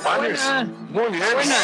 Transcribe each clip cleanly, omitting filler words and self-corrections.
Juanes. Muy bien. Buena.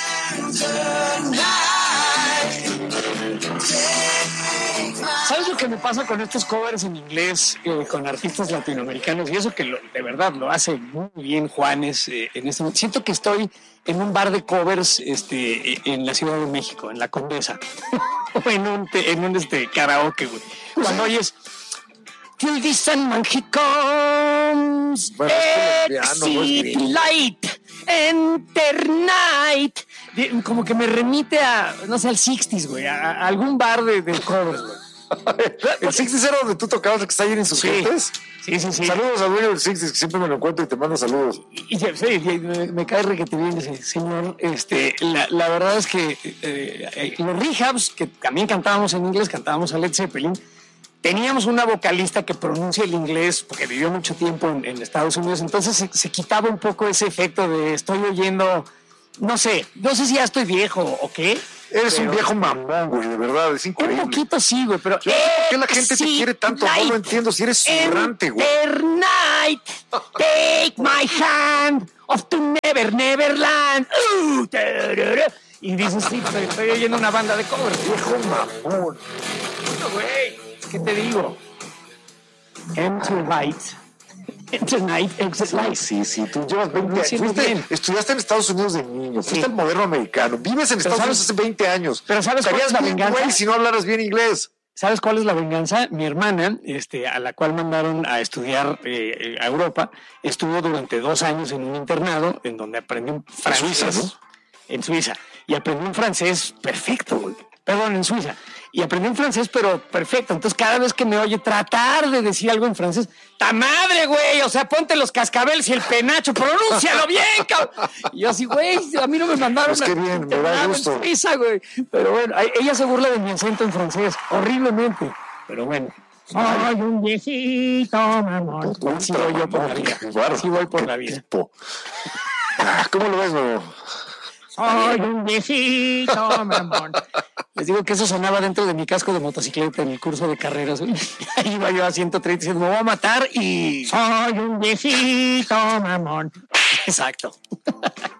¿Sabes lo que me pasa con estos covers en inglés con artistas latinoamericanos? Y eso que de verdad lo hace muy bien Juanes en este momento. Siento que estoy en un bar de covers en la Ciudad de México, en la Condesa. O en un karaoke, güey. Cuando oyes Till the sun he comes, Bueno, exit light, enter night. Como que me remite a, no sé, al 60s, güey, a algún bar de covers, güey. ¿El 60s era donde tú tocabas, que está ahí en Insurgentes? Sí. Saludos al dueño del 60s, que siempre me lo encuentro y te mando saludos. Y me cae requete bien ese señor. La verdad es que los rehabs, que también cantábamos en inglés, cantábamos a Led Zeppelin, teníamos una vocalista que pronuncia el inglés porque vivió mucho tiempo en Estados Unidos, entonces se quitaba un poco ese efecto de estoy oyendo, no sé si ya estoy viejo o qué. Eres un viejo mamón, güey, de verdad, es increíble. Un poquito sí, güey, pero... Yo no sé por qué la gente te quiere tanto, no lo entiendo, si eres zurrante, güey. Enter night, take my hand, off to Neverland. Y dices, sí, estoy oyendo una banda de covers. Viejo mamón. Bueno, güey, ¿qué te digo? Enter light. Enter night, exit light. Sí, tú llevas 20 años. Estudiaste en Estados Unidos de niño, fuiste al moderno americano, vives en Estados Unidos hace 20 años. Pero ¿sabes cuál es la venganza? Güey, si no hablaras bien inglés. ¿Sabes cuál es la venganza? Mi hermana, a la cual mandaron a estudiar a Europa, estuvo durante 2 años en un internado en donde aprendió un francés. En Suiza, ¿no? En Suiza. Y aprendió un francés perfecto, güey. Perdón, en Suiza. Y aprendió un francés, pero perfecto. Entonces, cada vez que me oye tratar de decir algo en francés, ¡ta madre, güey! O sea, ponte los cascabeles y el penacho, ¡pronúncialo bien, cabrón! Y yo así, güey, a mí no me mandaron pues qué bien, me da gusto. en Suiza, güey. Pero bueno, ella se burla de mi acento en francés, horriblemente. Pero bueno. Soy un viejito, mamón. Así voy yo por la vida. Así voy por la vida. ¿Cómo lo ves, Nuevo? Soy un viejito, mamón. Les digo que eso sonaba dentro de mi casco de motocicleta en el curso de carreras. Ahí iba yo a 130 diciendo, me voy a matar y... Soy un viejito, mamón. Exacto.